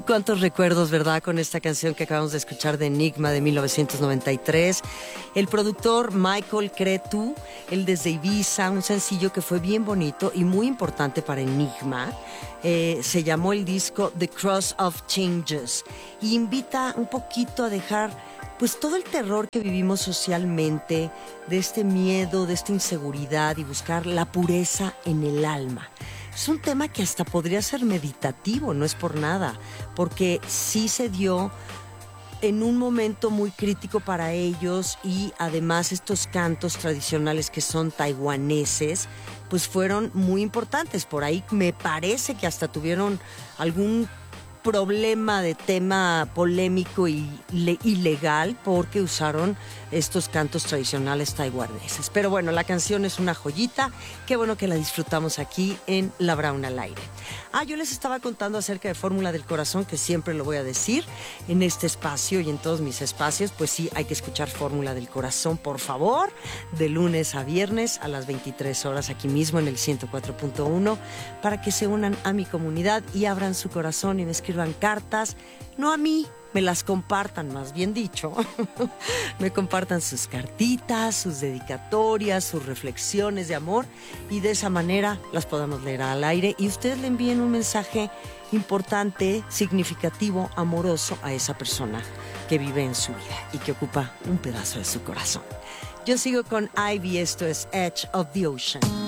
Cuántos recuerdos, ¿verdad? Con esta canción que acabamos de escuchar de Enigma de 1993. El productor Michael Cretu, el desde Ibiza, un sencillo que fue bien bonito y muy importante para Enigma. Se llamó el disco The Cross of Changes y invita un poquito a dejar pues todo el terror que vivimos socialmente, de este miedo, de esta inseguridad y buscar la pureza en el alma. Es un tema que hasta podría ser meditativo, no es por nada, porque sí se dio en un momento muy crítico para ellos y además estos cantos tradicionales que son taiwaneses, pues fueron muy importantes. Por ahí me parece que hasta tuvieron algún problema de tema polémico y ilegal porque usaron estos cantos tradicionales taiwaneses. Pero bueno, la canción es una joyita. Qué bueno que la disfrutamos aquí en La Brown al aire. Yo les estaba contando acerca de Fórmula del Corazón, que siempre lo voy a decir en este espacio y en todos mis espacios. Pues sí, hay que escuchar Fórmula del Corazón, por favor, de lunes a viernes a las 23 horas aquí mismo en el 104.1 para que se unan a mi comunidad y abran su corazón y me escriban cartas, no a mí, me las compartan, más bien dicho, me compartan sus cartitas, sus dedicatorias, sus reflexiones de amor y de esa manera las podamos leer al aire y ustedes le envíen un mensaje importante, significativo, amoroso a esa persona que vive en su vida y que ocupa un pedazo de su corazón. Yo sigo con Ivy, esto es Edge of the Ocean.